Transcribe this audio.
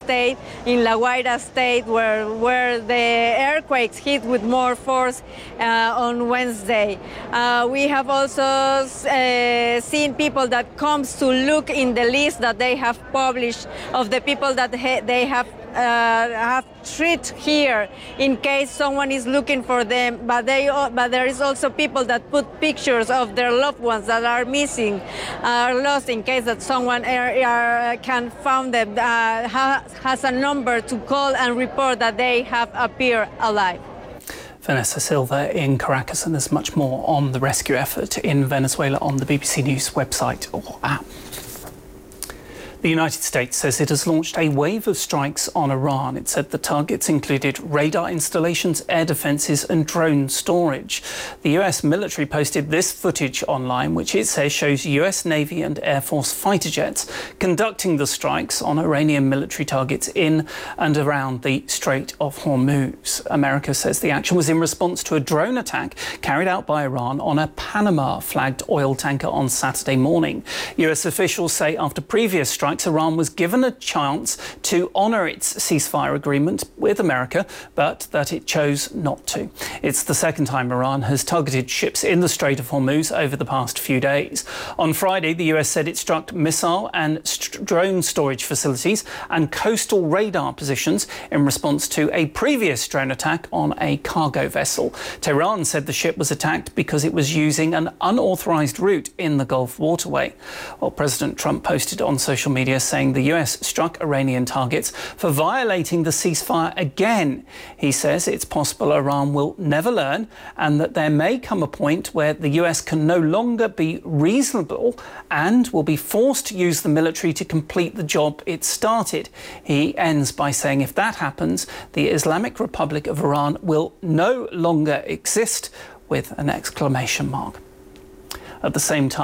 state, in La Guaira state, where the earthquakes hit with more force on Wednesday. We have also seen people that comes to look in the list that they have published of the people that they have treated here in case someone is looking for them, but there is also people that put pictures of their loved ones that are missing, are lost, in case that someone can find them, has a number to call and report that they have appeared alive. Vanessa Silva in Caracas, and there's much more on the rescue effort in Venezuela on the BBC News website or app. The United States says it has launched a wave of strikes on Iran. It said the targets included radar installations, air defences and drone storage. The US military posted this footage online, which it says shows US Navy and Air Force fighter jets conducting the strikes on Iranian military targets in and around the Strait of Hormuz. America says the action was in response to a drone attack carried out by Iran on a Panama-flagged oil tanker on Saturday morning. US officials say after previous strikes, Iran was given a chance to honour its ceasefire agreement with America, but that it chose not to. It's the second time Iran has targeted ships in the Strait of Hormuz over the past few days. On Friday, the US said it struck missile and drone storage facilities and coastal radar positions in response to a previous drone attack on a cargo vessel. Tehran said the ship was attacked because it was using an unauthorised route in the Gulf waterway. Well, President Trump posted on social media saying the US struck Iranian targets for violating the ceasefire again. He says it's possible Iran will never learn and that there may come a point where the US can no longer be reasonable and will be forced to use the military to complete the job it started. He ends by saying if that happens, the Islamic Republic of Iran will no longer exist, with an exclamation mark. At the same time,